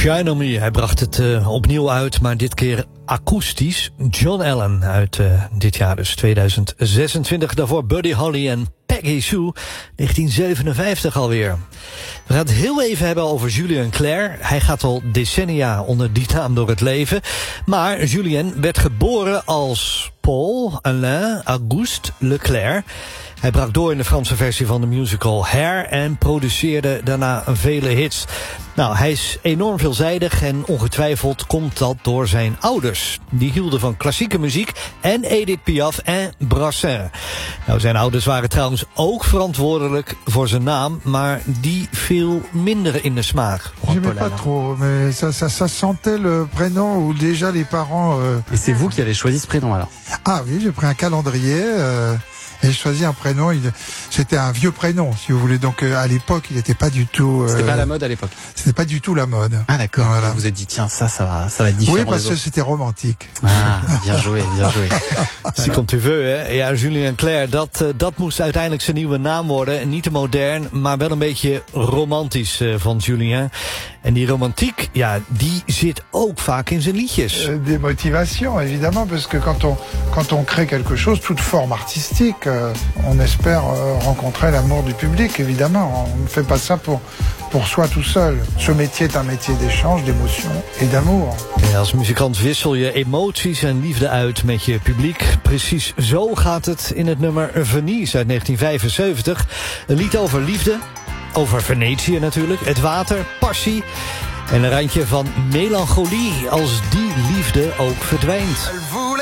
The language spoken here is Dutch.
Shine On Me, hij bracht het opnieuw uit, maar dit keer akoestisch. John Allen uit dit jaar, dus 2026. Daarvoor Buddy Holly en Peggy Sue, 1957 alweer. We gaan het heel even hebben over Julien Clerc. Hij gaat al decennia onder die naam door het leven. Maar Julien werd geboren als Paul Alain Auguste Leclerc. Hij brak door in de Franse versie van de musical Hair en produceerde daarna vele hits. Nou, hij is enorm veelzijdig en ongetwijfeld komt dat door zijn ouders. Die hielden van klassieke muziek en Edith Piaf en Brassens. Nou, zijn ouders waren trouwens ook verantwoordelijk voor zijn naam, maar die viel minder in de smaak. J'aimais pas trop, mais ça sentait le prénom où déjà les parents... Et c'est vous qui avez choisi ce prénom alors? Ah oui, j'ai pris un calendrier... Et j'ai choisi un prénom, c'était un vieux prénom, si vous voulez. Donc à l'époque, il n'était pas du tout... C'était pas la mode à l'époque? C'était pas du tout la mode. Ah d'accord, voilà. Vous vous êtes dit, tiens, ça va être différent. Oui, parce que c'était romantique. Ah, bien joué, bien joué. Si komt u veux, hè? Ja, Julien Clerc, dat moest uiteindelijk zijn nieuwe naam worden. Niet te modern, maar wel een beetje romantisch van Julien. En die romantiek, ja, die zit ook vaak in zijn liedjes. Des motivations, évidemment, parce que quand on crée quelque chose, toute forme artistique, on espère rencontrer l'amour du public, évidemment. On ne fait pas ça pour soi tout seul. Ce métier est un métier d'échange, d'émotion et d'amour. Ja, als muzikant wissel je emoties en liefde uit met je publiek. Precies zo gaat het in het nummer Venise uit 1975. Een lied over liefde, over Venetië natuurlijk, het water, passie en een randje van melancholie als die liefde ook verdwijnt.